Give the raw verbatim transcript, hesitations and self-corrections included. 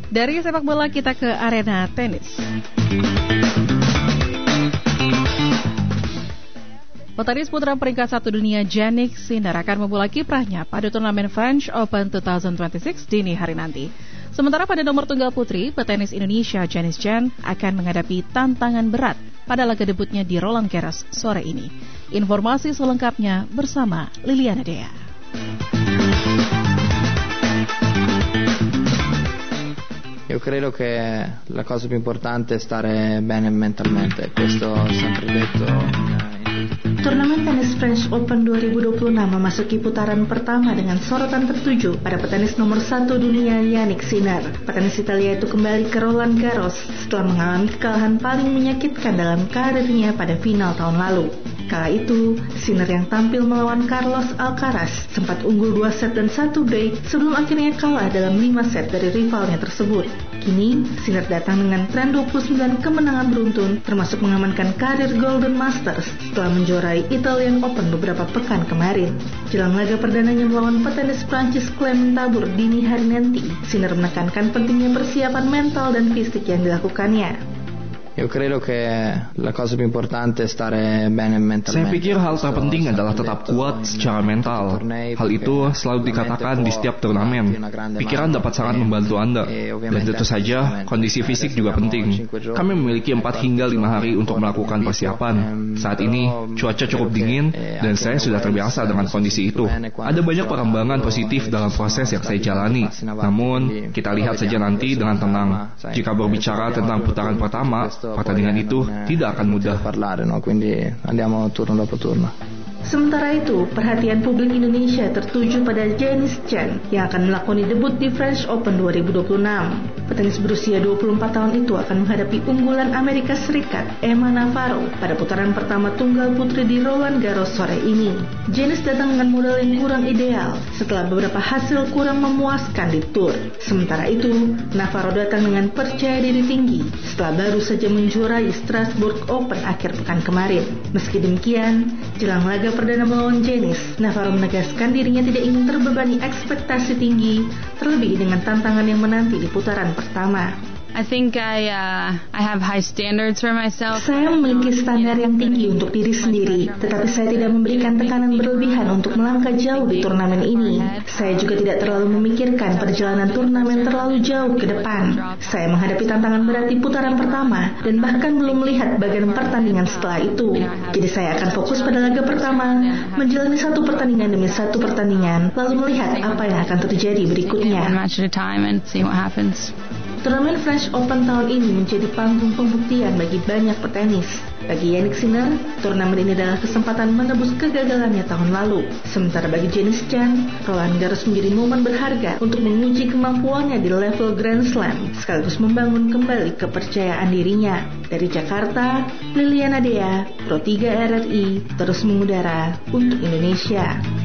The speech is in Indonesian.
Dari sepak bola kita ke arena tenis. Petenis putra peringkat satu dunia Jannik Sinner akan memulai kiprahnya pada turnamen French Open dua ribu dua puluh enam dini hari nanti. Sementara pada nomor tunggal putri, petenis Indonesia Janice Jan akan menghadapi tantangan berat pada laga debutnya di Roland Garros sore ini. Informasi selengkapnya bersama Liliana Dea. Io credo che la cosa più importante è stare bene mentalmente, questo ho sempre detto. Turnamen tenis French Open dua ribu dua puluh enam memasuki putaran pertama dengan sorotan tertuju pada petenis nomor satu dunia Jannik Sinner. Petenis Italia itu kembali ke Roland Garros setelah mengalami kekalahan paling menyakitkan dalam karirnya pada final tahun lalu. Kala itu, Sinner yang tampil melawan Carlos Alcaraz sempat unggul dua set dan satu break sebelum akhirnya kalah dalam lima set dari rivalnya tersebut. Kini, Sinner datang dengan tren dua puluh sembilan kemenangan beruntun termasuk mengamankan karir Golden Masters setelah menjuarai Italian Open beberapa pekan kemarin. Jelang laga perdananya melawan petenis Prancis Clement Tabur dini hari nanti, Sinner menekankan pentingnya persiapan mental dan fisik yang dilakukannya. Io credo che la cosa più importante è stare bene mentalmente. Saya pikir hal terpenting adalah tetap kuat secara mental. Hal itu selalu dikatakan di setiap turnamen. Pikiran dapat sangat membantu Anda. Dan tentu saja, kondisi fisik juga penting. Kami memiliki empat hingga lima hari untuk melakukan persiapan. Saat ini, cuaca cukup dingin dan saya sudah terbiasa dengan kondisi itu. Ada banyak perkembangan positif dalam proses yang saya jalani. Namun, kita lihat saja nanti dengan tenang. Jika berbicara tentang putaran pertama, pertandingan itu tidak akan mudah. Sementara itu, perhatian publik Indonesia tertuju pada Janice Jan yang akan melakoni debut di French Open dua ribu dua puluh enam. Petenis berusia dua puluh empat tahun itu akan menghadapi unggulan Amerika Serikat Emma Navarro pada putaran pertama tunggal putri di Roland Garros sore ini. Janice datang dengan modal yang kurang ideal setelah beberapa hasil kurang memuaskan di Tour. Sementara itu, Navarro datang dengan percaya diri tinggi setelah baru saja menjuarai Strasbourg Open akhir pekan kemarin. Meski demikian, jelang laga perdana melawan Janice, Navarro menegaskan dirinya tidak ingin terbebani ekspektasi tinggi, terlebih dengan tantangan yang menanti di putaran pertama. I think I uh, I have high standards for myself. Saya memiliki standar yang tinggi untuk diri sendiri, tetapi saya tidak memberikan tekanan berlebihan untuk melangkah jauh di turnamen ini. Saya juga tidak terlalu memikirkan perjalanan turnamen terlalu jauh ke depan. Saya menghadapi tantangan berat di putaran pertama dan bahkan belum melihat bagian pertandingan setelah itu. Jadi saya akan fokus pada laga pertama, menjalani satu pertandingan demi satu pertandingan, lalu melihat apa yang akan terjadi berikutnya. Turnamen French Open tahun ini menjadi panggung pembuktian bagi banyak petenis. Bagi Jannik Sinner, turnamen ini adalah kesempatan menebus kegagalannya tahun lalu. Sementara bagi Janice Jan, Roland Garros menjadi momen berharga untuk menguji kemampuannya di level Grand Slam, sekaligus membangun kembali kepercayaan dirinya. Dari Jakarta, Liliana Dea, Pro tiga R R I, terus mengudara untuk Indonesia.